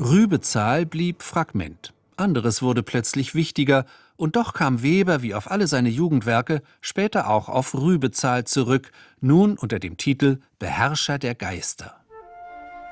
Rübezahl blieb Fragment. Anderes wurde plötzlich wichtiger, und doch kam Weber wie auf alle seine Jugendwerke später auch auf Rübezahl zurück, nun unter dem Titel Beherrscher der Geister.